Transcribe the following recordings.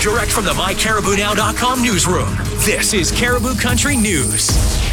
Direct from the MyCaribouNow.com newsroom, this is Caribou Country News.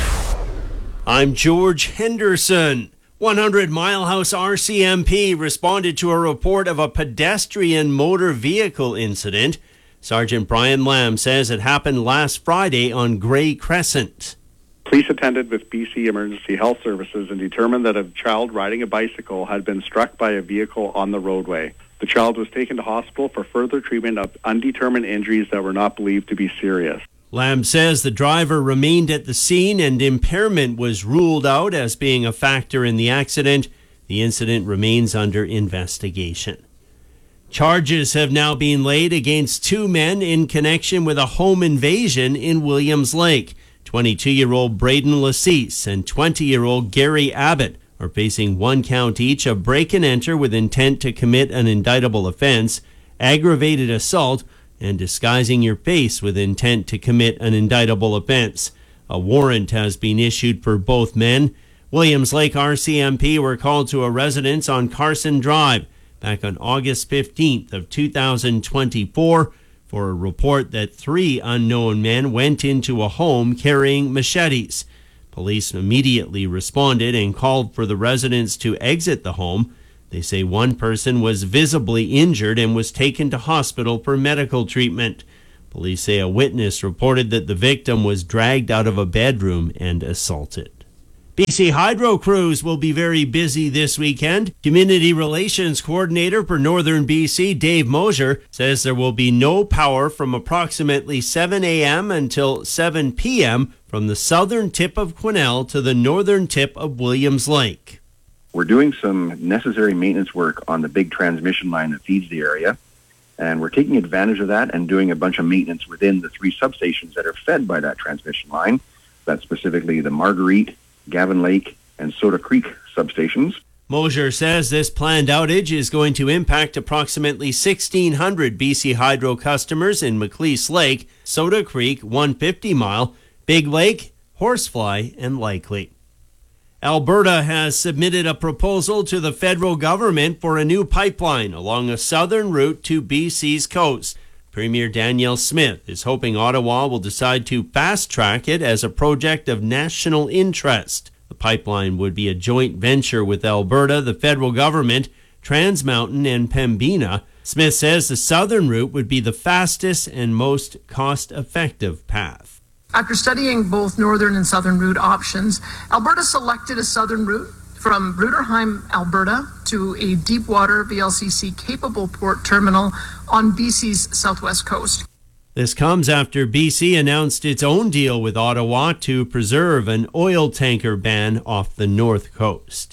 I'm George Henderson. 100 Mile House RCMP responded to a report of a pedestrian motor vehicle incident. Sergeant Brian Lamb says it happened last Friday on Grey Crescent. Police attended with BC Emergency Health Services and determined that a child riding a bicycle had been struck by a vehicle on the roadway. The child was taken to hospital for further treatment of undetermined injuries that were not believed to be serious. Lamb says the driver remained at the scene and impairment was ruled out as being a factor in the accident. The incident remains under investigation. Charges have now been laid against two men in connection with a home invasion in Williams Lake. 22-year-old Braden Lassise and 20-year-old Gary Abbott are facing one count each of break and enter with intent to commit an indictable offense, aggravated assault, and disguising your face with intent to commit an indictable offense. A warrant has been issued for both men. Williams Lake RCMP were called to a residence on Carson Drive back on August 15th of 2024 for a report that three unknown men went into a home carrying machetes. Police immediately responded and called for the residents to exit the home. They say one person was visibly injured and was taken to hospital for medical treatment. Police say a witness reported that the victim was dragged out of a bedroom and assaulted. BC Hydro crews will be very busy this weekend. Community Relations Coordinator for Northern BC, Dave Mosier, says there will be no power from approximately 7 a.m. until 7 p.m. from the southern tip of Quesnel to the northern tip of Williams Lake. We're doing some necessary maintenance work on the big transmission line that feeds the area, and we're taking advantage of that and doing a bunch of maintenance within the three substations that are fed by that transmission line. That's specifically the Marguerite, Gavin Lake, and Soda Creek substations. Mosier says this planned outage is going to impact approximately 1,600 BC Hydro customers in Macleese Lake, Soda Creek, 150 Mile, Big Lake, Horsefly, and Likely. Alberta has submitted a proposal to the federal government for a new pipeline along a southern route to BC's coast. Premier Danielle Smith is hoping Ottawa will decide to fast-track it as a project of national interest. The pipeline would be a joint venture with Alberta, the federal government, Trans Mountain, and Pembina. Smith says the southern route would be the fastest and most cost-effective path. After studying both northern and southern route options, Alberta selected a southern route from Bruderheim, Alberta, to a deepwater VLCC-capable port terminal on BC's southwest coast. This comes after BC announced its own deal with Ottawa to preserve an oil tanker ban off the north coast.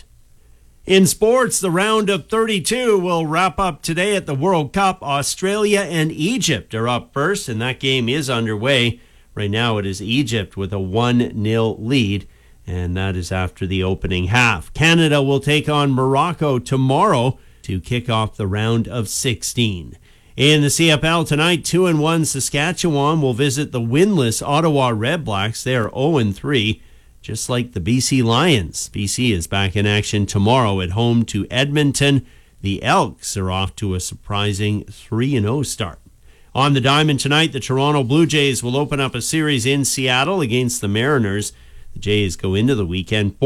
In sports, the round of 32 will wrap up today at the World Cup. Australia and Egypt are up first, and that game is underway. Right now it is Egypt with a 1-0 lead, and that is after the opening half. Canada will take on Morocco tomorrow to kick off the round of 16. In the CFL tonight, 2-1 Saskatchewan will visit the winless Ottawa Redblacks. They are 0-3, just like the BC Lions. BC is back in action tomorrow at home to Edmonton. The Elks are off to a surprising 3-0 start. On the diamond tonight, the Toronto Blue Jays will open up a series in Seattle against the Mariners. The Jays go into the weekend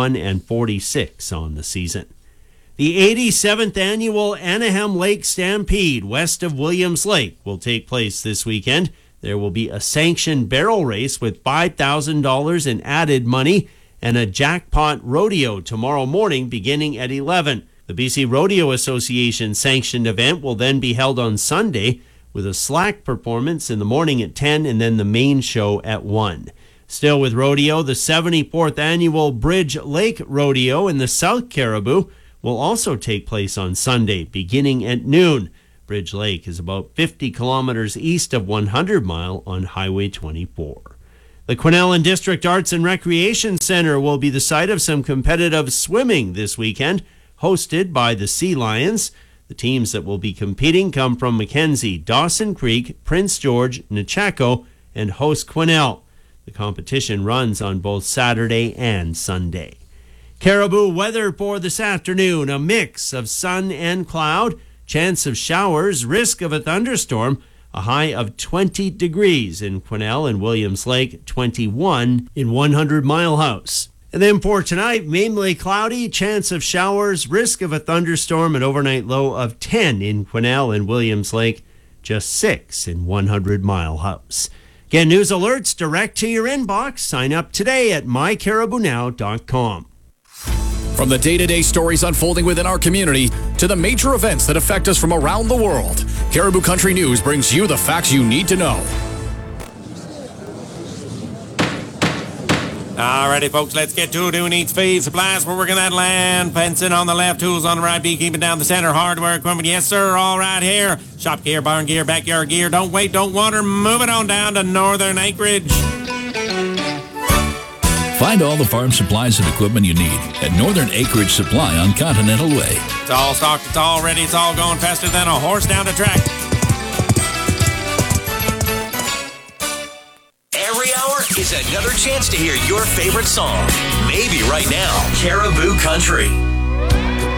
41-46 on the season. The 87th annual Anaheim Lake Stampede west of Williams Lake will take place this weekend. There will be a sanctioned barrel race with $5,000 in added money and a jackpot rodeo tomorrow morning beginning at 11. The BC Rodeo Association sanctioned event will then be held on Sunday with a slack performance in the morning at 10 and then the main show at 1. Still with rodeo, the 74th annual Bridge Lake Rodeo in the South Caribou will also take place on Sunday, beginning at noon. Bridge Lake is about 50 kilometers east of 100 Mile on Highway 24. The Quesnel District Arts and Recreation Center will be the site of some competitive swimming this weekend, hosted by the Sea Lions. The teams that will be competing come from Mackenzie, Dawson Creek, Prince George, Nechako, and host Quesnel. The competition runs on both Saturday and Sunday. Caribou weather for this afternoon, a mix of sun and cloud, chance of showers, risk of a thunderstorm, a high of 20 degrees in Quesnel and Williams Lake, 21 in 100 Mile House. And then for tonight, mainly cloudy, chance of showers, risk of a thunderstorm, an overnight low of 10 in Quesnel and Williams Lake, just 6 in 100 Mile House. Get news alerts direct to your inbox. Sign up today at mycaribounow.com. From the day-to-day stories unfolding within our community to the major events that affect us from around the world, Caribou Country News brings you the facts you need to know. Alrighty, folks, let's get to it. Who needs feed supplies? We're working that land. Fencing on the left, tools on the right, beekeeping down the center, hardware equipment. Yes, sir, all right here. Shop gear, barn gear, backyard gear. Don't wait, don't wander. Move it on down to Northern Acreage. Find all the farm supplies and equipment you need at Northern Acreage Supply on Continental Way. It's all stocked, it's all ready, it's all going faster than a horse down the track. Every hour is another chance to hear your favorite song. Maybe right now, Caribou Country.